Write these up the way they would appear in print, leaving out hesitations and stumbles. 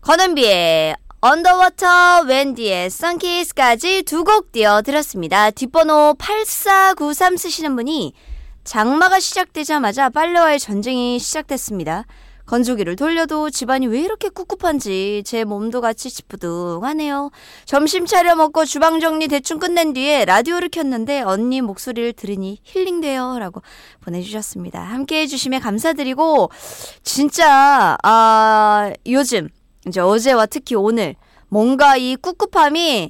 건은비의 언더워터, 웬디의 선키스까지 두 곡 띄워드렸습니다. 뒷번호 8493 쓰시는 분이 장마가 시작되자마자 빨래와의 전쟁이 시작됐습니다. 건조기를 돌려도 집안이 왜 이렇게 꿉꿉한지 제 몸도 같이 찌뿌둥하네요. 점심 차려 먹고 주방 정리 대충 끝낸 뒤에 라디오를 켰는데 언니 목소리를 들으니 힐링돼요 라고 보내주셨습니다. 함께 해주시면 감사드리고 진짜 요즘 이제 어제와 특히 오늘 뭔가 이 꿉꿉함이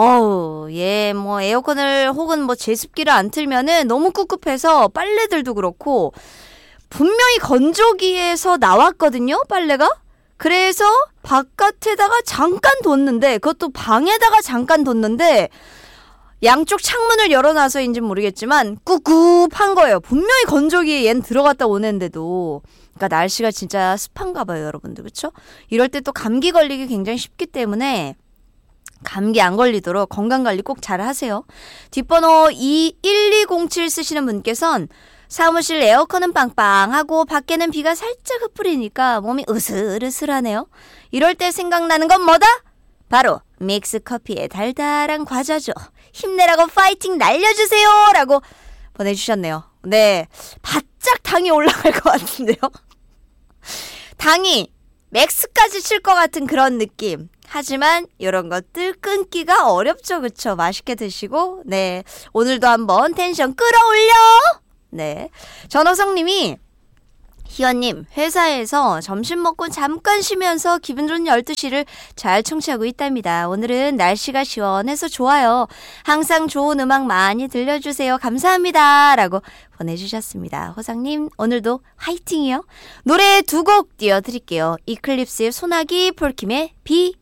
뭐 에어컨을 혹은 뭐 제습기를 안 틀면은 너무 꿉꿉해서 빨래들도 그렇고 분명히 건조기에서 나왔거든요, 빨래가. 그래서 바깥에다가 잠깐 뒀는데, 그것도 방에다가 잠깐 뒀는데 양쪽 창문을 열어놔서인지는 모르겠지만 꿉꿉한 거예요. 분명히 건조기에 얜 들어갔다 오는데도. 그러니까 날씨가 진짜 습한가 봐요, 여러분들. 그렇죠? 이럴 때 또 감기 걸리기 굉장히 쉽기 때문에 감기 안 걸리도록 건강관리 꼭 잘 하세요. 뒷번호 1207 쓰시는 분께서는 사무실 에어컨은 빵빵하고 밖에는 비가 살짝 흩뿌리니까 몸이 으슬으슬하네요. 이럴 때 생각나는 건 뭐다? 바로 믹스커피의 달달한 과자죠. 힘내라고 파이팅 날려주세요 라고 보내주셨네요. 네, 바짝 당이 올라갈 것 같은데요. 당이 맥스까지 칠 것 같은 그런 느낌. 하지만 이런 것들 끊기가 어렵죠. 그쵸? 맛있게 드시고 네, 오늘도 한번 텐션 끌어올려. 네, 전호성님이 희연님 회사에서 점심 먹고 잠깐 쉬면서 기분 좋은 12시를 잘 청취하고 있답니다. 오늘은 날씨가 시원해서 좋아요. 항상 좋은 음악 많이 들려주세요. 감사합니다 라고 보내주셨습니다. 호상님 오늘도 화이팅이요. 노래 두 곡 띄워드릴게요. 이클립스의 소나기, 폴킴의 비.